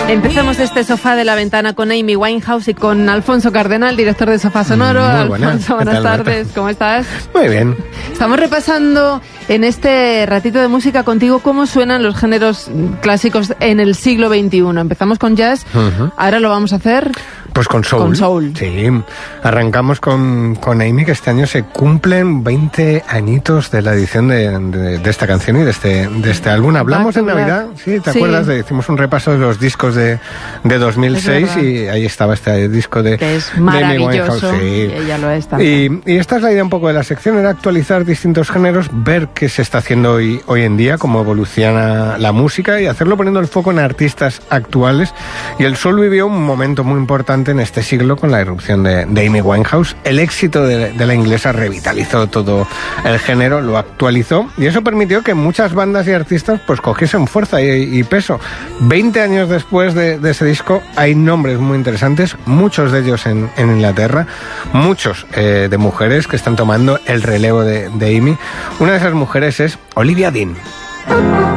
Empezamos este sofá de la ventana con Amy Winehouse y con Alfonso Cardenal, director de Sofá Sonoro. Alfonso, buenas tardes, ¿cómo estás? Muy bien. Estamos repasando en este ratito de música contigo cómo suenan los géneros clásicos en el siglo XXI. Empezamos con jazz, ahora lo vamos a hacer... Pues con soul. Con soul. Sí, arrancamos con Amy, que este año se cumplen 20 añitos de la edición de esta canción y de este álbum. Hablamos en Navidad, ¿sí? ¿Te acuerdas? Hicimos un repaso de los discos de 2006 y ahí estaba este disco de... Que es maravilloso, sí. Y ella lo es también. Y esta es la idea un poco de la sección, era actualizar distintos géneros, ver qué se está haciendo hoy en día, cómo evoluciona la música y hacerlo poniendo el foco en artistas actuales. Y el soul vivió un momento muy importante en este siglo con la irrupción de Amy Winehouse. El éxito de la inglesa revitalizó todo el género, lo actualizó y eso permitió que muchas bandas y artistas pues cogiesen fuerza y peso. 20 años después de ese disco hay nombres muy interesantes, muchos de ellos en Inglaterra, muchos de mujeres que están tomando el relevo de Amy. Una de esas mujeres es Olivia Dean.